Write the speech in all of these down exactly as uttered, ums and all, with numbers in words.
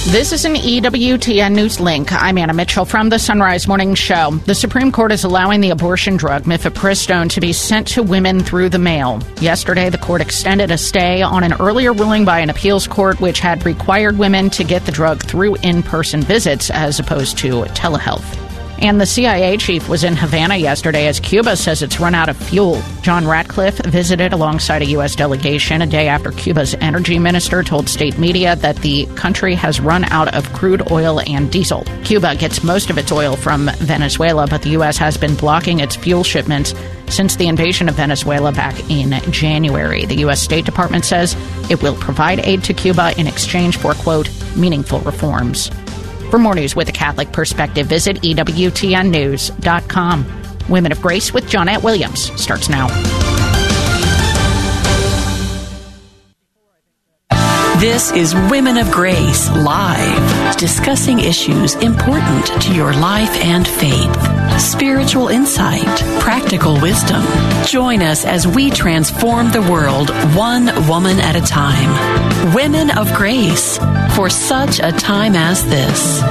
This is an E W T N News link. I'm Anna Mitchell from the Sunrise Morning Show. The Supreme Court is allowing the abortion drug mifepristone to be sent to women through the mail. Yesterday, the court extended a stay on an earlier ruling by an appeals court which had required women to get the drug through in-person visits as opposed to telehealth. And the C I A chief was in Havana yesterday as Cuba says it's run out of fuel. John Ratcliffe visited alongside a U S delegation a day after Cuba's energy minister told state media that the country has run out of crude oil and diesel. Cuba gets most of its oil from Venezuela, but the U S has been blocking its fuel shipments since the invasion of Venezuela back in January. The U S State Department says it will provide aid to Cuba in exchange for, quote, meaningful reforms. For more news with a Catholic perspective, visit E W T N news dot com. Women of Grace with Johnette Williams starts now. This is Women of Grace Live, discussing issues important to your life and faith. Spiritual insight, practical wisdom. Join us as we transform the world one woman at a time. Women of Grace, for such a time as this.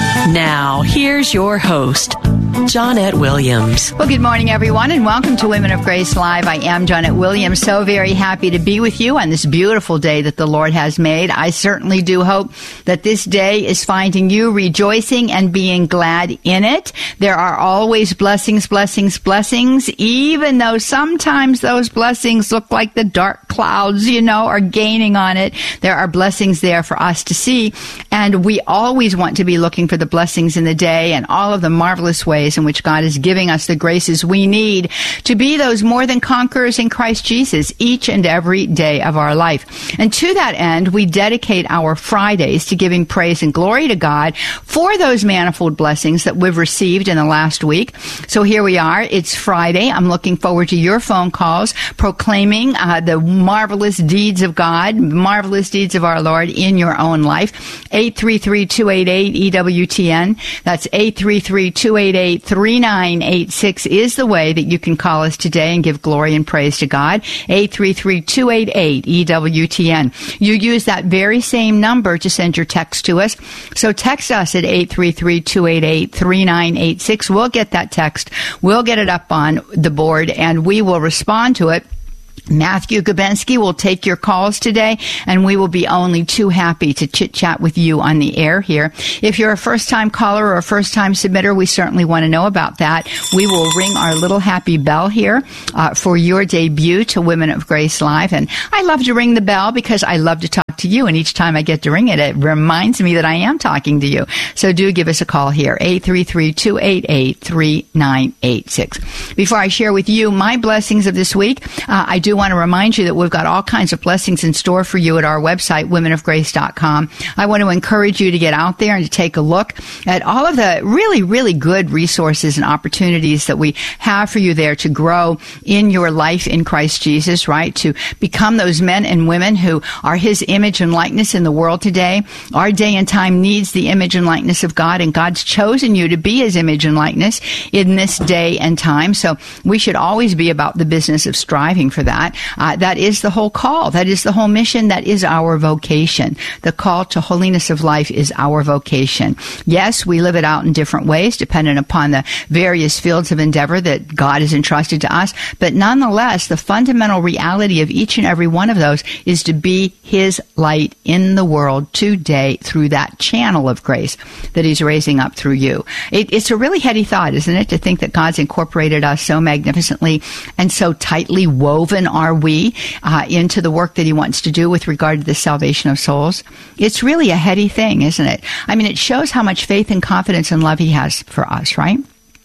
Now, here's your host, Johnette Williams. Well, good morning, everyone, and welcome to Women of Grace Live. I am Johnette Williams, so very happy to be with you on this beautiful day that the Lord has made. I certainly do hope that this day is finding you rejoicing and being glad in it. There are always blessings, blessings, blessings, even though sometimes those blessings look like the dark clouds, you know, are gaining on it. There are blessings there for us to see, and we always want to be looking for the blessings in the day and all of the marvelous ways in which God is giving us the graces we need to be those more than conquerors in Christ Jesus each and every day of our life. And to that end, we dedicate our Fridays to giving praise and glory to God for those manifold blessings that we've received in the last week. So here we are. It's Friday. I'm looking forward to your phone calls proclaiming uh, the marvelous deeds of God, marvelous deeds of our Lord in your own life. eight three three, two eight eight, E W T N. That's eight three three, two eight eight, three nine eight six is the way that you can call us today and give glory and praise to God. eight three three, two eight eight, E W T N. You use that very same number to send your text to us. So text us at eight three three, two eight eight, three nine eight six. We'll get that text. We'll get it up on the board and we will respond to it. Matthew Gabensky will take your calls today, and we will be only too happy to chit-chat with you on the air here. If you're a first-time caller or a first-time submitter, we certainly want to know about that. We will ring our little happy bell here uh, for your debut to Women of Grace Live. And I love to ring the bell because I love to talk to you, and each time I get to ring it, it reminds me that I am talking to you. So do give us a call here, eight three three, two eight eight, three nine eight six. Before I share with you my blessings of this week, uh, I do want to remind you that we've got all kinds of blessings in store for you at our website, women of grace dot com. I want to encourage you to get out there and to take a look at all of the really, really good resources and opportunities that we have for you there to grow in your life in Christ Jesus, right? To become those men and women who are His image and likeness in the world today. Our day and time needs the image and likeness of God, and God's chosen you to be His image and likeness in this day and time. So we should always be about the business of striving for that. Uh, that is the whole call. That is the whole mission. That is our vocation. The call to holiness of life is our vocation. Yes, we live it out in different ways, dependent upon the various fields of endeavor that God has entrusted to us. But nonetheless, the fundamental reality of each and every one of those is to be His light in the world today through that channel of grace that He's raising up through you. It, it's a really heady thought, isn't it, to think that God's incorporated us so magnificently and so tightly woven are we uh, into the work that He wants to do with regard to the salvation of souls. It's really a heady thing, isn't it? I mean, it shows how much faith and confidence and love He has for us, right?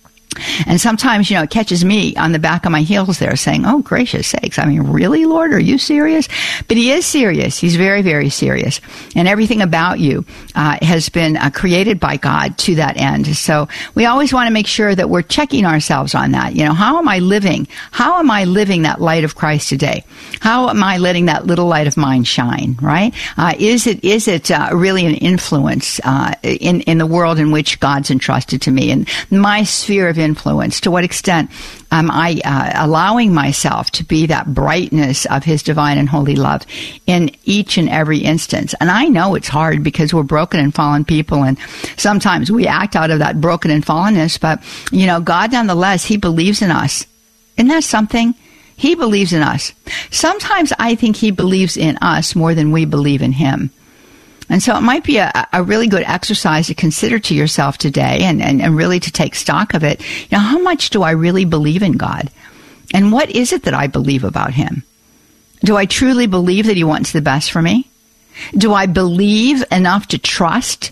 And sometimes, you know, it catches me on the back of my heels there saying, oh, gracious sakes. I mean, really, Lord, are you serious? But He is serious. He's very, very serious. And everything about you uh, has been uh, created by God to that end. So we always want to make sure that we're checking ourselves on that. You know, how am I living? How am I living that light of Christ today? How am I letting that little light of mine shine, right? Uh, is it is it uh, really an influence uh, in, in the world in which God's entrusted to me? And my sphere of of influence? To what extent am I uh, allowing myself to be that brightness of his divine and holy love in each and every instance? And I know it's hard because we're broken and fallen people, and sometimes we act out of that broken and fallenness, but, you know, God nonetheless, he believes in us. Isn't that something? He believes in us. Sometimes I think he believes in us more than we believe in him. And so it might be a, a really good exercise to consider to yourself today and, and, and really to take stock of it. You know, how much do I really believe in God? And what is it that I believe about him? Do I truly believe that he wants the best for me? Do I believe enough to trust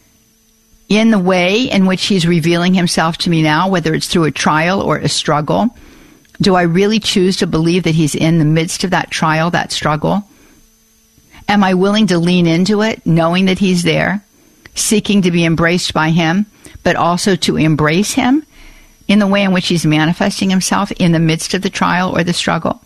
in the way in which he's revealing himself to me now, whether it's through a trial or a struggle? Do I really choose to believe that he's in the midst of that trial, that struggle? Am I willing to lean into it, knowing that he's there, seeking to be embraced by him, but also to embrace him in the way in which he's manifesting himself in the midst of the trial or the struggle?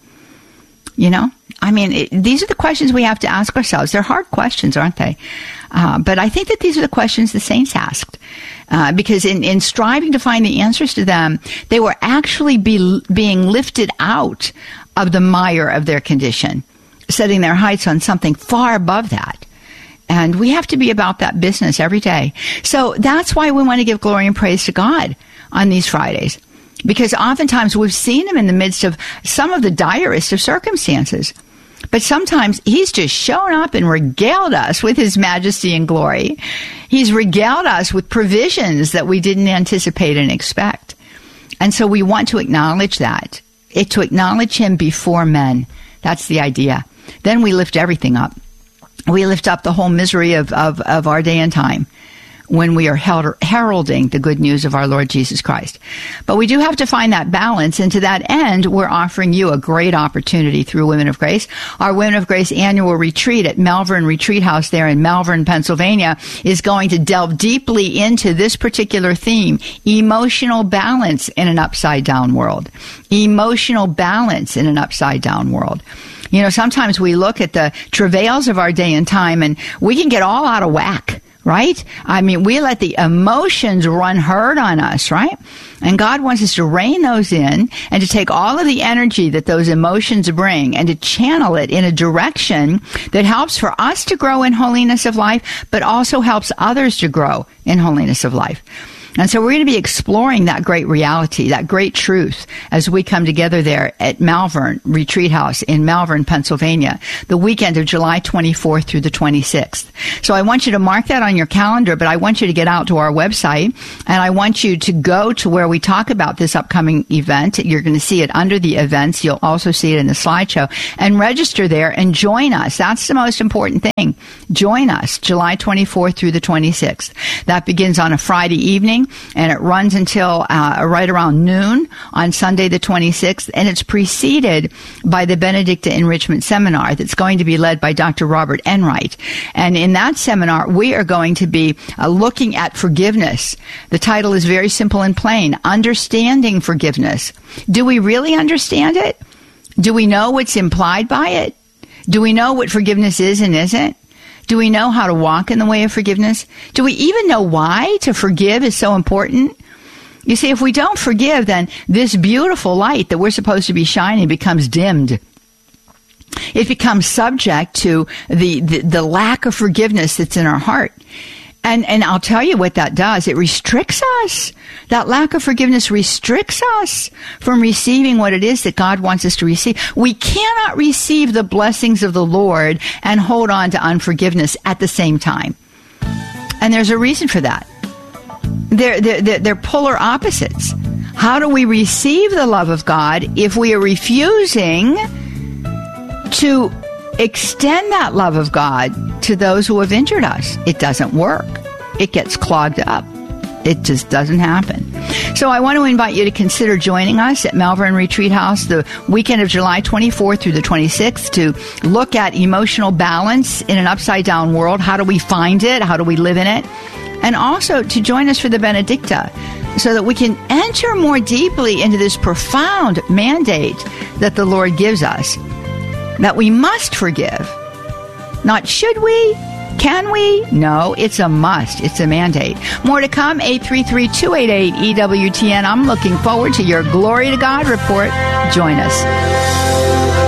You know, I mean, it, these are the questions we have to ask ourselves. They're hard questions, aren't they? Uh, but I think that these are the questions the saints asked. Uh, because in, in striving to find the answers to them, they were actually be, being lifted out of the mire of their condition, setting their heights on something far above that. And we have to be about that business every day. So that's why we want to give glory and praise to God on these Fridays. Because oftentimes we've seen him in the midst of some of the direst of circumstances. But sometimes he's just shown up and regaled us with his majesty and glory. He's regaled us with provisions that we didn't anticipate and expect. And so we want to acknowledge that, it, to acknowledge him before men. That's the idea. Then we lift everything up. We lift up the whole misery of, of, of our day and time when we are heralding the good news of our Lord Jesus Christ. But we do have to find that balance, and to that end, we're offering you a great opportunity through Women of Grace. Our Women of Grace annual retreat at Malvern Retreat House there in Malvern, Pennsylvania, is going to delve deeply into this particular theme, emotional balance in an upside-down world. Emotional balance in an upside-down world. You know, sometimes we look at the travails of our day and time, and we can get all out of whack. Right? I mean, we let the emotions run herd on us, right? And God wants us to rein those in and to take all of the energy that those emotions bring and to channel it in a direction that helps for us to grow in holiness of life, but also helps others to grow in holiness of life. And so we're going to be exploring that great reality, that great truth, as we come together there at Malvern Retreat House in Malvern, Pennsylvania, the weekend of July twenty-fourth through the twenty-sixth. So I want you to mark that on your calendar, but I want you to get out to our website, and I want you to go to where we talk about this upcoming event. You're going to see it under the events. You'll also see it in the slideshow, and register there and join us. That's the most important thing. Join us July twenty-fourth through the twenty-sixth. That begins on a Friday evening, and it runs until uh, right around noon on Sunday the twenty-sixth, and it's preceded by the Benedicta Enrichment Seminar that's going to be led by Doctor Robert Enright. And in that seminar, we are going to be uh, looking at forgiveness. The title is very simple and plain, Understanding Forgiveness. Do we really understand it? Do we know what's implied by it? Do we know what forgiveness is and isn't? Do we know how to walk in the way of forgiveness? Do we even know why to forgive is so important? You see, if we don't forgive, then this beautiful light that we're supposed to be shining becomes dimmed. It becomes subject to the, the, the lack of forgiveness that's in our heart. And, and I'll tell you what that does. It restricts us. That lack of forgiveness restricts us from receiving what it is that God wants us to receive. We cannot receive the blessings of the Lord and hold on to unforgiveness at the same time. And there's a reason for that. They're, they're, they're polar opposites. How do we receive the love of God if we are refusing to extend that love of God to those who have injured us? It doesn't work. It gets clogged up. It just doesn't happen. So I want to invite you to consider joining us at Malvern Retreat House the weekend of July twenty-fourth through the twenty-sixth to look at emotional balance in an upside-down world. How do we find it? How do we live in it? And also to join us for the Benedicta so that we can enter more deeply into this profound mandate that the Lord gives us, that we must forgive. Not should we, Can we? No, it's a must. It's a mandate. More to come, eight three three, two eight eight, E W T N. I'm looking forward to your Glory to God report. Join us.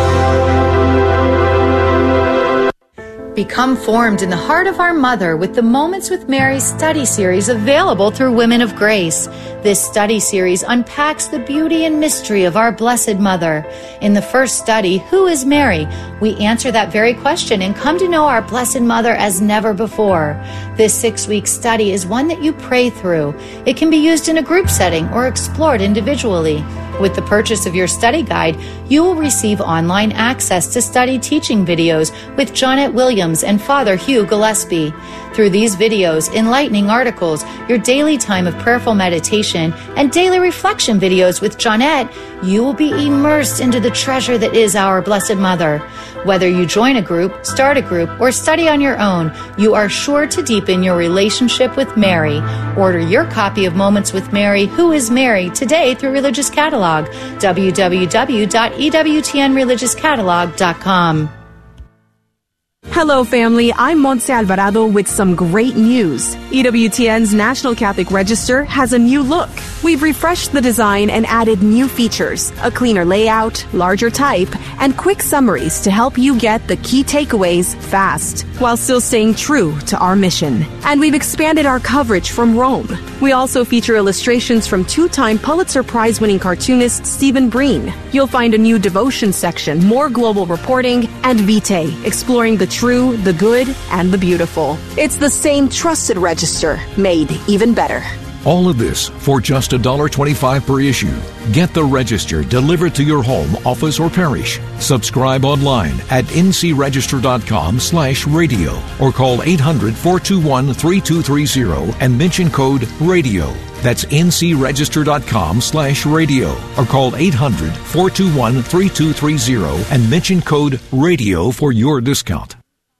Become formed in the heart of our mother with the Moments with Mary study series available through Women of Grace. This study series unpacks the beauty and mystery of our Blessed Mother. In the first study, Who is Mary? We answer that very question and come to know our Blessed Mother as never before. This six-week study is one that you pray through. It can be used in a group setting or explored individually. With the purchase of your study guide, you will receive online access to study teaching videos with Jonette Williams and Father Hugh Gillespie. Through these videos, enlightening articles, your daily time of prayerful meditation, and daily reflection videos with Jonette, you will be immersed into the treasure that is our Blessed Mother. Whether you join a group, start a group, or study on your own, you are sure to deepen your relationship with Mary. Order your copy of Moments with Mary, Who is Mary, today through Religious Catalog, w w w dot e w t n religious catalog dot com. Hello, family. I'm Montse Alvarado with some great news. E W T N's National Catholic Register has a new look. We've refreshed the design and added new features, a cleaner layout, larger type, and quick summaries to help you get the key takeaways fast, while still staying true to our mission. And we've expanded our coverage from Rome. We also feature illustrations from two-time Pulitzer Prize-winning cartoonist Stephen Breen. You'll find a new devotion section, more global reporting, and Vitae, exploring the true, the good, and the beautiful. It's the same trusted register, made even better. All of this for just one dollar twenty-five per issue. Get the register delivered to your home, office, or parish. Subscribe online at ncregister.com slash radio or call eight hundred, four two one, three two three zero and mention code RADIO. That's ncregister.com slash radio or call eight hundred, four two one, three two three zero and mention code RADIO for your discount.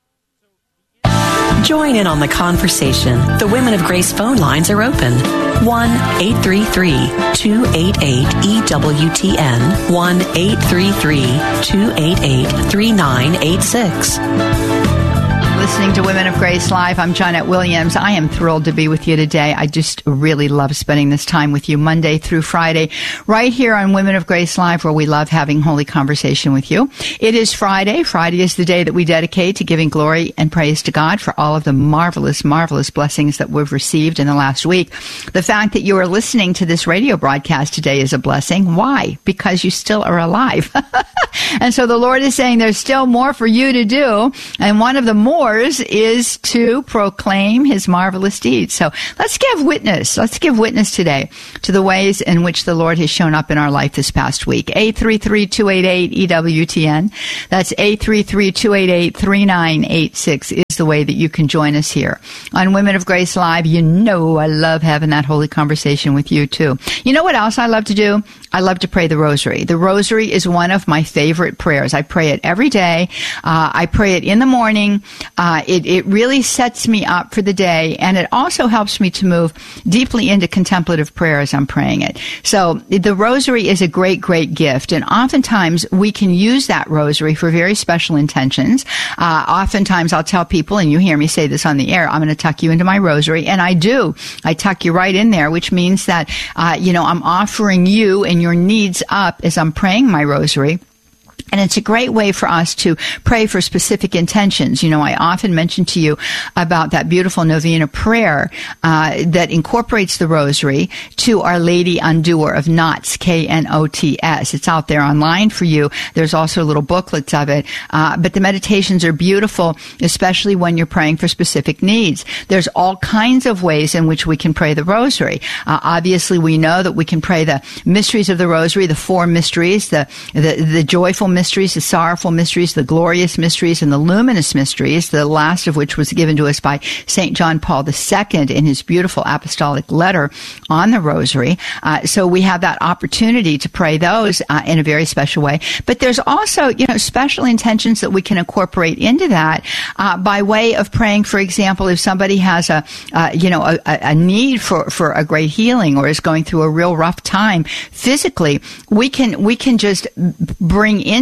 Join in on the conversation. The Women of Grace phone lines are open. one eight three three, two eight eight, E W T N. one eight three three, two eight eight, three nine eight six. Listening to Women of Grace Live. I'm Jonette Williams. I am thrilled to be with you today. I just really love spending this time with you Monday through Friday, right here on Women of Grace Live, where we love having holy conversation with you. It is Friday. Friday is the day that we dedicate to giving glory and praise to God for all of the marvelous, marvelous blessings that we've received in the last week. The fact that you are listening to this radio broadcast today is a blessing. Why? Because you still are alive. And so the Lord is saying there's still more for you to do. And one of the more is to proclaim his marvelous deeds. So let's give witness. Let's give witness today to the ways in which the Lord has shown up in our life this past week. eight three three, two eight eight, E W T N. That's eight three three, two eight eight, three nine eight six is the way that you can join us here on Women of Grace Live. You know I love having that holy conversation with you too. You know what else I love to do? I love to pray the rosary. The rosary is one of my favorite prayers. I pray it every day. Uh, I pray it in the morning. Uh, it, it really sets me up for the day, and it also helps me to move deeply into contemplative prayer as I'm praying it. So the rosary is a great, great gift, and oftentimes we can use that rosary for very special intentions. Uh, oftentimes I'll tell people, and you hear me say this on the air, I'm going to tuck you into my rosary, and I do. I tuck you right in there, which means that, uh, you know, I'm offering you and your needs up as I'm praying my rosary. And it's a great way for us to pray for specific intentions. You know, I often mention to you about that beautiful novena prayer uh, that incorporates the rosary to Our Lady Undoer of Knots, K N O T S. It's out there online for you. There's also little booklets of it. Uh, but the meditations are beautiful, especially when you're praying for specific needs. There's all kinds of ways in which we can pray the rosary. Uh, obviously, we know that we can pray the mysteries of the rosary, the four mysteries, the, the, the joyful mysteries, the sorrowful mysteries, the glorious mysteries, and the luminous mysteries, the last of which was given to us by Saint John Paul the Second in his beautiful apostolic letter on the rosary. Uh, so we have that opportunity to pray those uh, in a very special way. But there's also, you know, special intentions that we can incorporate into that uh, by way of praying, for example, if somebody has a, uh, you know, a, a need for, for a great healing or is going through a real rough time physically, we can, we can just bring in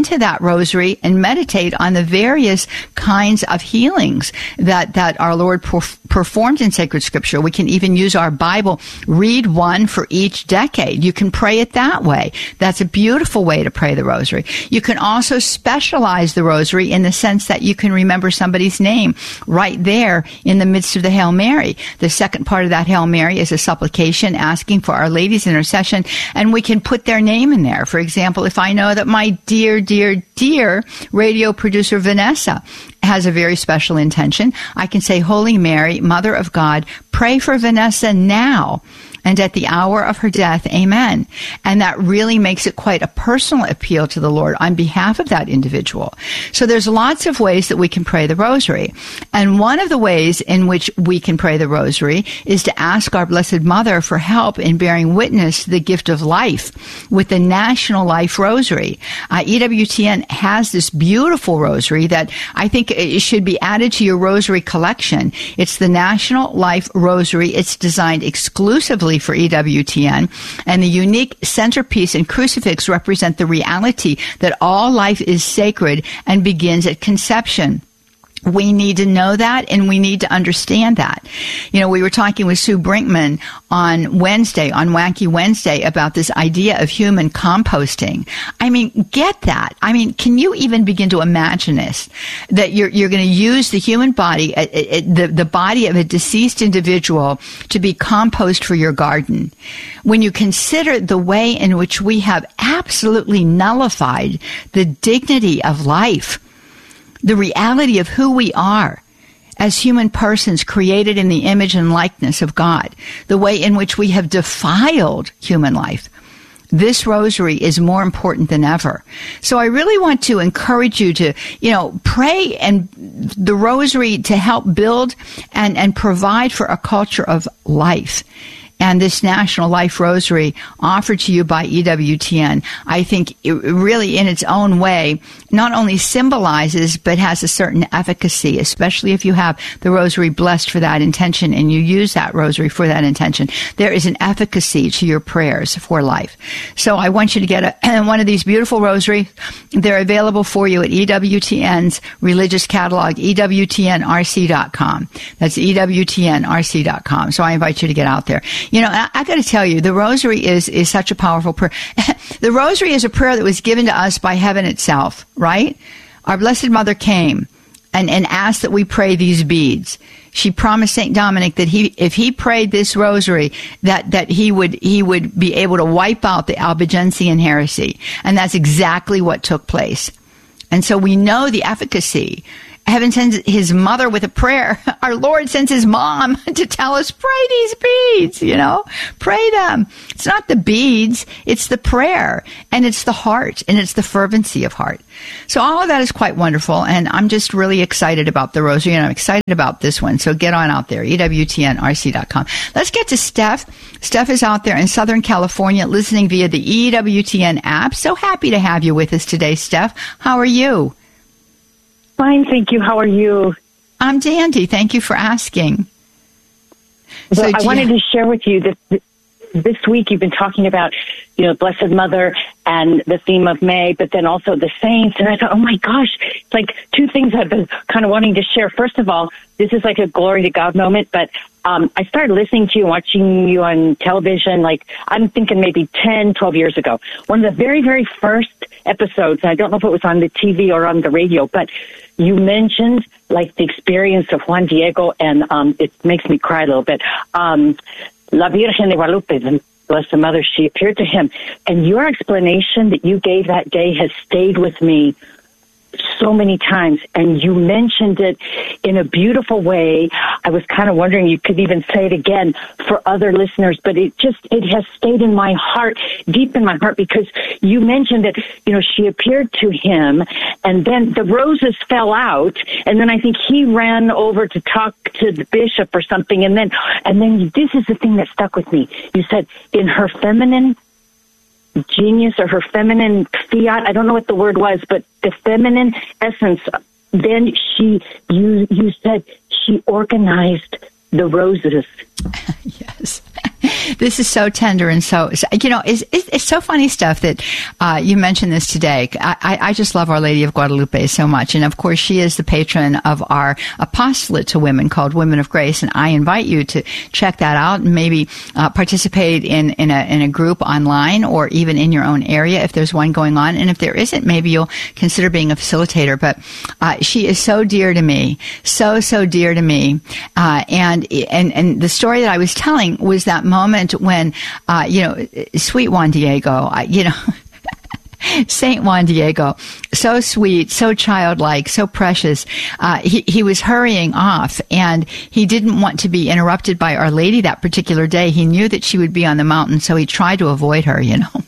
into that rosary and meditate on the various kinds of healings that, that our Lord perf- performed in sacred scripture. We can even use our Bible, read one for each decade. You can pray it that way. That's a beautiful way to pray the rosary. You can also specialize the rosary in the sense that you can remember somebody's name right there in the midst of the Hail Mary. The second part of that Hail Mary is a supplication asking for Our Lady's intercession, and we can put their name in there. For example, if I know that my dear, dear, dear radio producer Vanessa has a very special intention, I can say, Holy Mary, Mother of God, pray for Vanessa now and at the hour of her death. Amen. And that really makes it quite a personal appeal to the Lord on behalf of that individual. So there's lots of ways that we can pray the rosary. And one of the ways in which we can pray the rosary is to ask our Blessed Mother for help in bearing witness to the gift of life with the National Life Rosary. Uh, E W T N has this beautiful rosary that I think it should be added to your rosary collection. It's the National Life Rosary. It's designed exclusively for E W T N, and the unique centerpiece and crucifix represent the reality that all life is sacred and begins at conception. We need to know that, and we need to understand that. You know, we were talking with Sue Brinkman on Wednesday, on Wacky Wednesday, about this idea of human composting. I mean, get that. I mean, can you even begin to imagine this? That you're you're going to use the human body, uh, uh, the, the body of a deceased individual, to be compost for your garden. When you consider the way in which we have absolutely nullified the dignity of life, the reality of who we are as human persons created in the image and likeness of God, the way in which we have defiled human life, this rosary is more important than ever. So I really want to encourage you to, you know, pray and the rosary to help build and, and provide for a culture of life. And this National Life Rosary offered to you by E W T N, I think it really in its own way, not only symbolizes, but has a certain efficacy, especially if you have the rosary blessed for that intention and you use that rosary for that intention. There is an efficacy to your prayers for life. So I want you to get a, one of these beautiful rosaries. They're available for you at E W T N's religious catalog, E W T N R C dot com. That's E W T N R C dot com. So I invite you to get out there. You know, I, I got to tell you, the rosary is, is such a powerful prayer. The rosary is a prayer that was given to us by heaven itself, right? Our Blessed Mother came and, and asked that we pray these beads. She promised Saint Dominic that he, if he prayed this rosary, that, that he would, he would be able to wipe out the Albigensian heresy. And that's exactly what took place. And so we know the efficacy. Heaven sends his mother with a prayer. Our Lord sends his mom to tell us, pray these beads, you know, pray them. It's not the beads, it's the prayer, and it's the heart, and it's the fervency of heart. So all of that is quite wonderful, and I'm just really excited about the rosary, and I'm excited about this one. So get on out there, E W T N R C dot com. Let's get to Steph. Steph is out there in Southern California listening via the E W T N app. So happy to have you with us today, Steph. How are you? Fine, thank you. How are you? I'm dandy. Thank you for asking. So, so I wanted you... to share with you this this week. You've been talking about, you know, Blessed Mother and the theme of May, but then also the saints. And I thought, oh my gosh, it's like two things I've been kind of wanting to share. First of all, this is like a glory to God moment, but um, I started listening to you, watching you on television, like I'm thinking maybe ten, twelve years ago. One of the very, very first episodes, and I don't know if it was on the T V or on the radio, but you mentioned like the experience of Juan Diego, and um, it makes me cry a little bit. Um, La Virgen de Guadalupe, the Blessed Mother, she appeared to him. And your explanation that you gave that day has stayed with me so many times, and you mentioned it in a beautiful way. I was kind of wondering you could even say it again for other listeners, but it just, it has stayed in my heart, deep in my heart, because you mentioned that, you know, she appeared to him, and then the roses fell out, and then I think he ran over to talk to the bishop or something, and then, and then this is the thing that stuck with me. You said, in her feminine genius or her feminine fiat, I don't know what the word was, but the feminine essence, then she, you, you said she organized the roses. Yes. This is so tender and so, you know, it's, it's, it's so funny stuff that uh, you mentioned this today. I, I just love Our Lady of Guadalupe so much. And of course, she is the patron of our apostolate to women called Women of Grace. And I invite you to check that out and maybe uh, participate in, in, a, in a group online or even in your own area if there's one going on. And if there isn't, maybe you'll consider being a facilitator. But uh, she is so dear to me, so, so dear to me. Uh, and, and, and the story that I was telling was that moment when, uh, you know, sweet Juan Diego, I, you know, Saint Juan Diego, so sweet, so childlike, so precious. Uh, he, he was hurrying off, and he didn't want to be interrupted by Our Lady that particular day. He knew that she would be on the mountain, so he tried to avoid her, you know.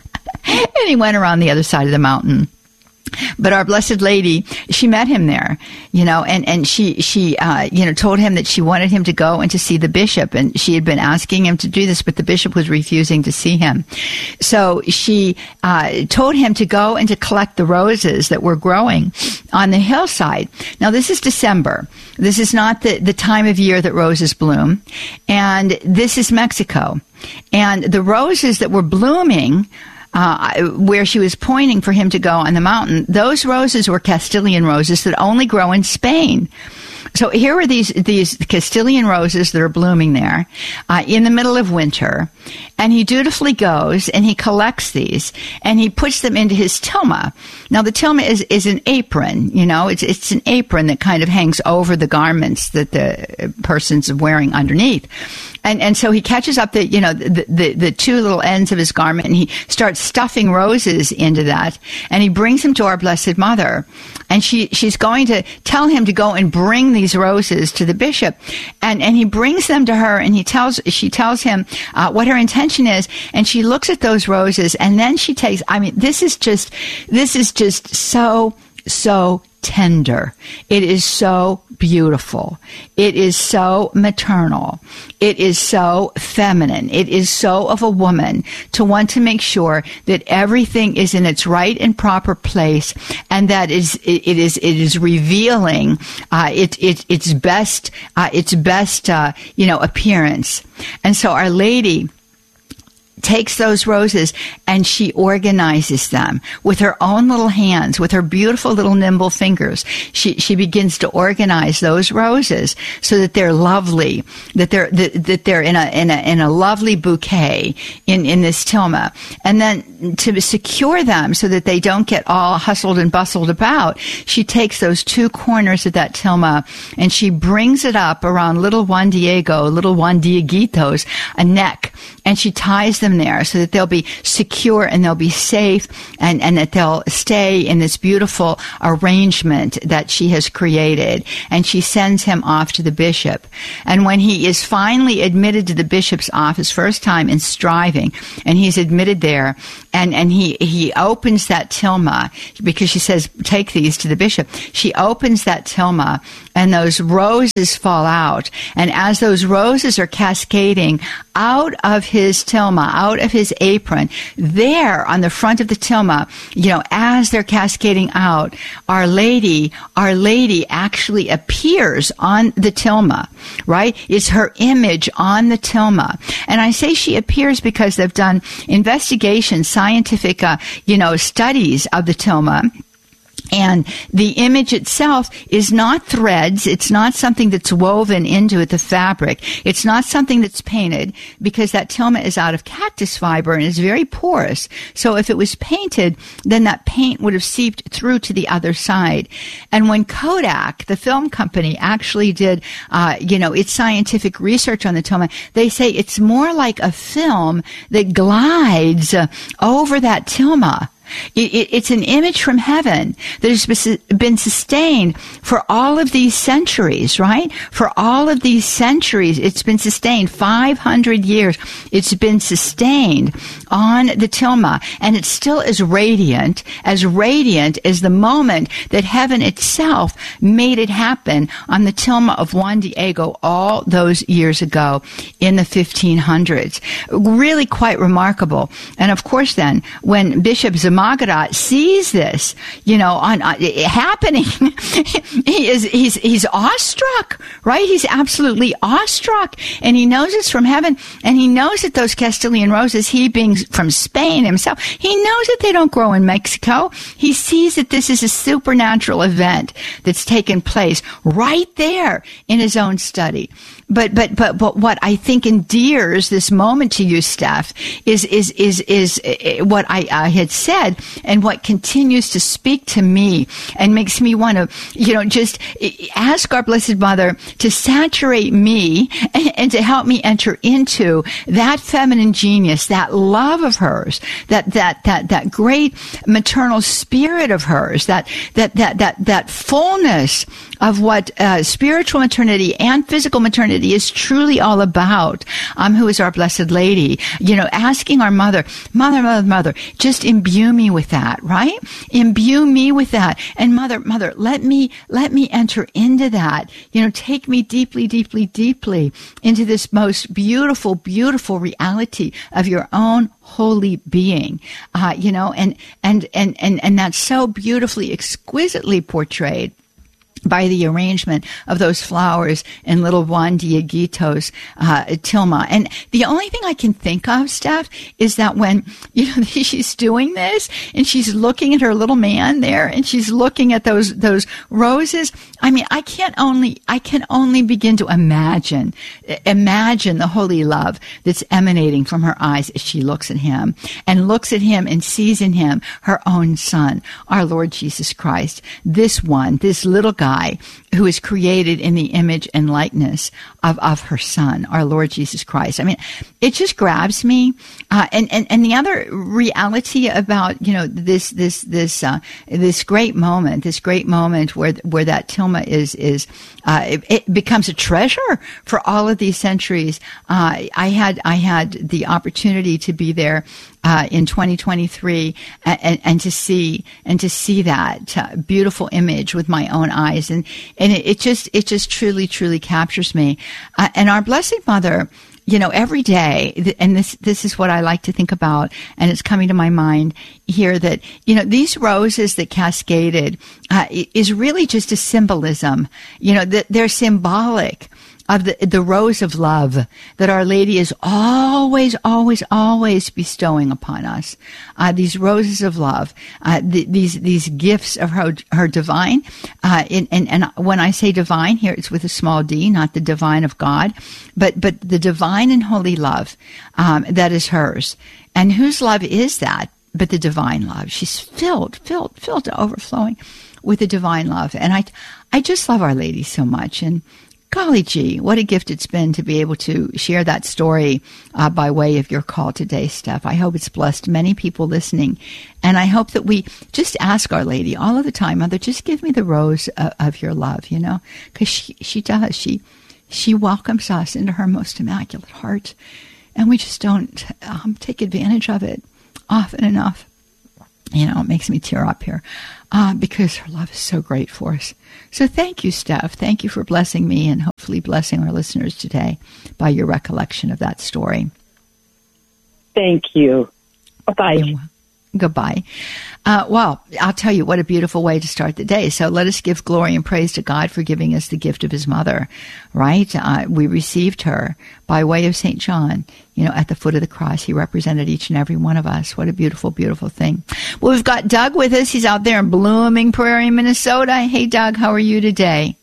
And he went around the other side of the mountain. But Our Blessed Lady, she met him there, you know, and, and she, she, uh, you know, told him that she wanted him to go and to see the bishop. And she had been asking him to do this, but the bishop was refusing to see him. So she, uh, told him to go and to collect the roses that were growing on the hillside. Now, this is December. This is not the, the time of year that roses bloom. And this is Mexico. And the roses that were blooming Uh, where she was pointing for him to go on the mountain, those roses were Castilian roses that only grow in Spain. So here are these these Castilian roses that are blooming there uh, in the middle of winter. And he dutifully goes and he collects these and he puts them into his tilma. Now, the tilma is, is an apron, you know, it's, it's an apron that kind of hangs over the garments that the person's wearing underneath. And, and so he catches up the, you know, the, the, the two little ends of his garment and he starts stuffing roses into that. And he brings them to Our Blessed Mother. And she, she's going to tell him to go and bring these roses to the bishop. And, and he brings them to her and he tells, she tells him, uh, what her intention is. And she looks at those roses and then she takes, I mean, this is just, this is just so, so tender. It is so beautiful. It is so maternal. It is so feminine. It is so of a woman to want to make sure that everything is in its right and proper place, and that is it, it is it is revealing uh, it, it its best uh, its best uh, you know appearance. And so Our Lady takes those roses and she organizes them with her own little hands, with her beautiful little nimble fingers. She she begins to organize those roses so that they're lovely, that they're that, that they're in a in a in a lovely bouquet in in this tilma. And then to secure them so that they don't get all hustled and bustled about, she takes those two corners of that tilma and she brings it up around little Juan Diego, little Juan Dieguito's a neck, and she ties them there so that they'll be secure and they'll be safe, and, and that they'll stay in this beautiful arrangement that she has created. And she sends him off to the bishop. And when he is finally admitted to the bishop's office, first time in Striving, and he's admitted there, and, and he, he opens that tilma, because she says, take these to the bishop. She opens that tilma, and those roses fall out. And as those roses are cascading out of his tilma, out of his apron, there on the front of the tilma, you know, as they're cascading out, Our Lady, Our Lady actually appears on the tilma, right? It's her image on the tilma. And I say she appears because they've done investigations, scientific, uh, you know, studies of the tilma. And the image itself is not threads. It's not something that's woven into it, the fabric. It's not something that's painted, because that tilma is out of cactus fiber and is very porous. So if it was painted, then that paint would have seeped through to the other side. And when Kodak, the film company, actually did, uh, you know, its scientific research on the tilma, they say it's more like a film that glides uh, over that tilma. It, it, it's an image from heaven that has been sustained for all of these centuries, right? For all of these centuries, it's been sustained. five hundred years, it's been sustained on the tilma. And it's still as radiant, as radiant as the moment that heaven itself made it happen on the tilma of Juan Diego all those years ago in the fifteen hundreds. Really quite remarkable. And of course then, when Bishop Zamora Magadat sees this, you know, on, uh, happening. he is, he's, he's awestruck, right? He's absolutely awestruck. And he knows it's from heaven. And he knows that those Castilian roses, he being from Spain himself, he knows that they don't grow in Mexico. He sees that this is a supernatural event that's taken place right there in his own study. But, but, but, but what I think endears this moment to you, Steph, is, is, is, is what I, I had said and what continues to speak to me and makes me want to, you know, just ask our Blessed Mother to saturate me and, and to help me enter into that feminine genius, that love of hers, that, that, that, that great maternal spirit of hers, that, that, that, that, that fullness of what uh, spiritual maternity and physical maternity is truly all about, um, who is our Blessed Lady. You know, asking our mother, mother, mother, mother, just imbue me with that, right? Imbue me with that. And mother, mother, let me, let me enter into that. You know, take me deeply, deeply, deeply into this most beautiful, beautiful reality of your own holy being, uh, you know, and, and, and, and, and that's so beautifully, exquisitely portrayed by the arrangement of those flowers in little Juan Dieguito's uh, tilma. And the only thing I can think of, Steph, is that when, you know, she's doing this and she's looking at her little man there and she's looking at those those roses, I mean, I can't only, I can only begin to imagine, imagine the holy love that's emanating from her eyes as she looks at him and looks at him and sees in him her own son, our Lord Jesus Christ. This one, this little guy, who is created in the image and likeness of, of her son, our Lord Jesus Christ. I mean, it just grabs me. Uh, and, and, and the other reality about, you know, this, this, this, uh, this great moment, this great moment where, where that tilma is, is, uh, it, it becomes a treasure for all of these centuries. Uh, I had, I had the opportunity to be there Uh, in twenty twenty-three, and, and to see and to see that uh, beautiful image with my own eyes, and and it, it just it just truly truly captures me. Uh, and our Blessed Mother, you know, every day, and this this is what I like to think about, and it's coming to my mind here that, you know, these roses that cascaded uh, is really just a symbolism. You know, that they're symbolic of the, the rose of love that Our Lady is always, always, always bestowing upon us. Uh, these roses of love, uh, the, these these gifts of her her divine. Uh, and, and, and when I say divine here, it's with a small d, not the divine of God, but but the divine and holy love um, that is hers. And whose love is that? But the divine love. She's filled, filled, filled to overflowing with the divine love. And I, I just love Our Lady so much. And golly gee, what a gift it's been to be able to share that story uh, by way of your call today, Steph. I hope it's blessed many people listening. And I hope that we just ask Our Lady all of the time, Mother, just give me the rose of, of your love, you know, because she, she does. She, she welcomes us into her most immaculate heart. And we just don't um, take advantage of it often enough. You know, it makes me tear up here uh, because her love is so great for us. So thank you, Steph. Thank you for blessing me and hopefully blessing our listeners today by your recollection of that story. Thank you. Bye-bye. Goodbye. Uh, well, I'll tell you, what a beautiful way to start the day. So let us give glory and praise to God for giving us the gift of his mother, right? Uh, we received her by way of Saint John, you know, at the foot of the cross. He represented each and every one of us. What a beautiful, beautiful thing. Well, we've got Doug with us. He's out there in Blooming Prairie, Minnesota. Hey, Doug, how are you today?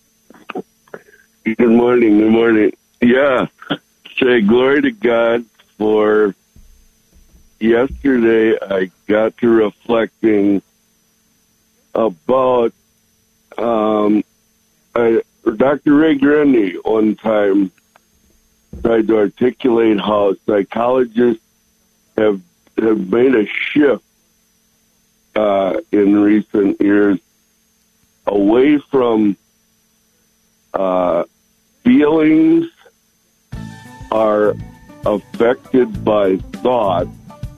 Good morning. Good morning. Yeah. Say glory to God for yesterday. I got to reflecting about um, I, Doctor Ray Grundy one time tried to articulate how psychologists have have made a shift uh, in recent years away from uh, feelings are affected by thought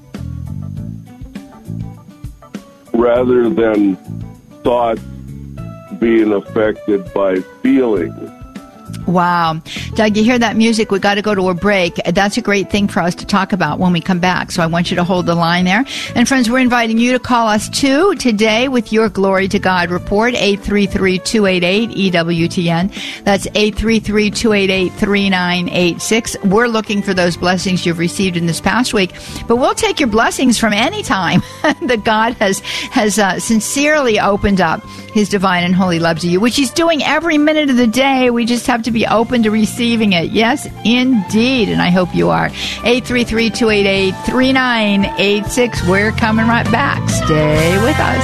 rather than thoughts being affected by feelings. Wow. Doug, you hear that music? We got to go to a break. That's a great thing for us to talk about when we come back. So I want you to hold the line there. And friends, we're inviting you to call us too today with your Glory to God report, eight three three, two eight eight, E W T N. That's eight three three, two eight eight, three nine eight six. We're looking for those blessings you've received in this past week, but we'll take your blessings from any time that God has, has uh, sincerely opened up His divine and holy love to you, which He's doing every minute of the day. We just have to be open to receiving it. Yes, indeed. And I hope you are. eight three three, two eight eight, three nine eight six. We're coming right back. Stay with us.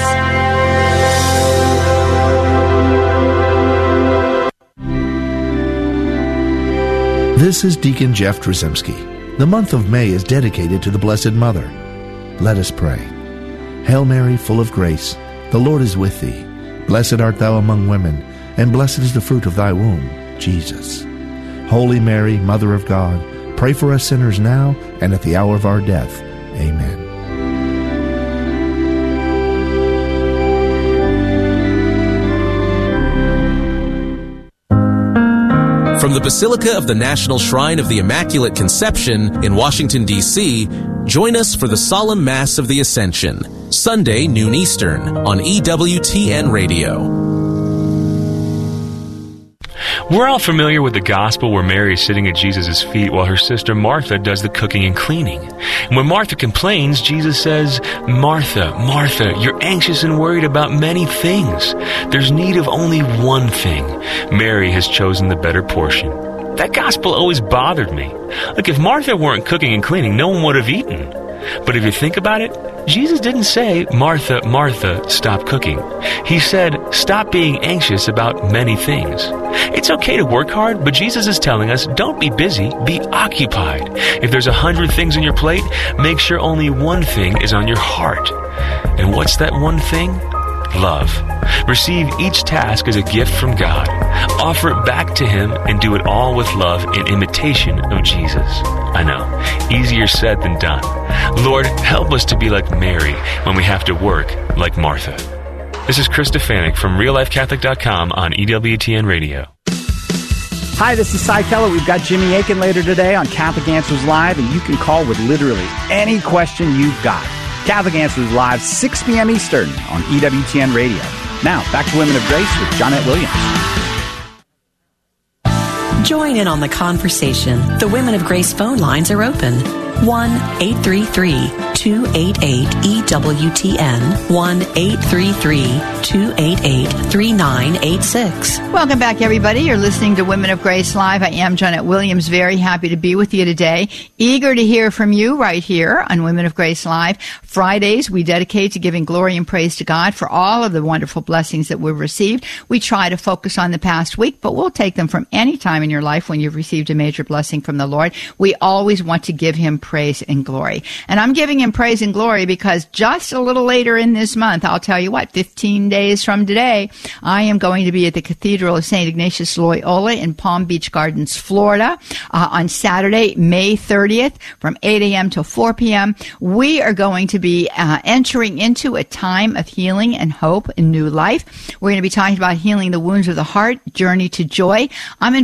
This is Deacon Jeff Trzymski. The month of May is dedicated to the Blessed Mother. Let us pray. Hail Mary, full of grace, the Lord is with thee. Blessed art thou among women, and blessed is the fruit of thy womb, Jesus. Holy Mary, Mother of God, pray for us sinners now and at the hour of our death. Amen. From the Basilica of the National Shrine of the Immaculate Conception in Washington, D C, join us for the Solemn Mass of the Ascension, Sunday, noon Eastern, on E W T N Radio. We're all familiar with the gospel where Mary is sitting at Jesus' feet while her sister Martha does the cooking and cleaning. And when Martha complains, Jesus says, "Martha, Martha, you're anxious and worried about many things. There's need of only one thing. Mary has chosen the better portion." That gospel always bothered me. Like, if Martha weren't cooking and cleaning, no one would have eaten. But if you think about it, Jesus didn't say, "Martha, Martha, stop cooking." He said, "Stop being anxious about many things." It's okay to work hard, but Jesus is telling us, don't be busy, be occupied. If there's a hundred things on your plate, make sure only one thing is on your heart. And what's that one thing? Love. Receive each task as a gift from God. Offer it back to Him and do it all with love in imitation of Jesus. I know, easier said than done. Lord, help us to be like Mary when we have to work like Martha. This is Chris Stefanik from real life catholic dot com on E W T N Radio. Hi, this is Cy Keller. We've got Jimmy Akin later today on Catholic Answers Live, and you can call with literally any question you've got. Catholic Answers Live, six p.m. Eastern on E W T N Radio. Now, back to Women of Grace with Jonette Williams. Join in on the conversation. The Women of Grace phone lines are open. one eight three three, two eight eight, E W T N. one eight three three, two eight eight, three nine eight six. Welcome back, everybody. You're listening to Women of Grace Live. I am Jonette Williams. Very happy to be with you today. Eager to hear from you right here on Women of Grace Live. Fridays, we dedicate to giving glory and praise to God for all of the wonderful blessings that we've received. We try to focus on the past week, but we'll take them from any time in your life when you've received a major blessing from the Lord. We always want to give Him praise and glory. And I'm giving Him praise and glory because just a little later in this month, I'll tell you what, fifteen days from today, I am going to be at the Cathedral of Saint Ignatius Loyola in Palm Beach Gardens, Florida, uh, on Saturday, May thirtieth, from eight a.m. till four p.m. We are going to be uh, entering into a time of healing and hope and new life. We're going to be talking about healing the wounds of the heart, journey to joy. I'm in